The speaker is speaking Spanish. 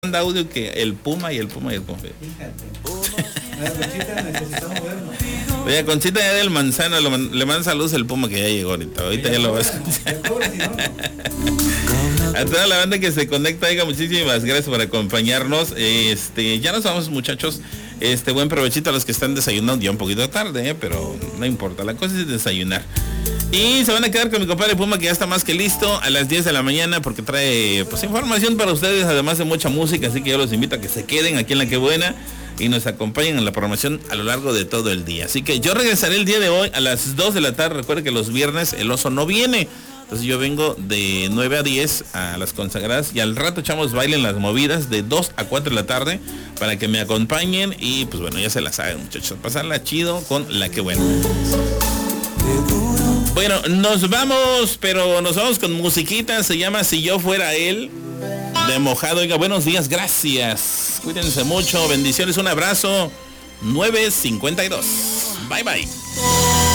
manda audio que el Puma y el Puma y el Puma. Oye, Conchita ya del Manzano le manda saludos el Puma que ya llegó ahorita ya lo vas a escuchar. A toda la banda que se conecta, oiga, muchísimas gracias por acompañarnos. Ya nos vamos, muchachos. Buen provechito a los que están desayunando ya un poquito tarde, pero no importa, la cosa es desayunar. Y se van a quedar con mi compadre Puma, que ya está más que listo a las 10 de la mañana, porque trae pues información para ustedes, además de mucha música, así que yo los invito a que se queden aquí en La Que Buena y nos acompañen en la programación a lo largo de todo el día. Así que yo regresaré el día de hoy a las 2 de la tarde. Recuerde que los viernes el oso no viene. Entonces yo vengo de 9 a 10 a las consagradas y al rato echamos baile en las movidas de 2 a 4 de la tarde para que me acompañen y pues bueno, ya se la saben, muchachos. Pasarla chido con La Que Buena. Bueno, nos vamos, pero nos vamos con musiquita. Se llama Si Yo Fuera Él, de Mojado. Oiga, buenos días, gracias. Cuídense mucho, bendiciones, un abrazo. 9:52. Bye bye.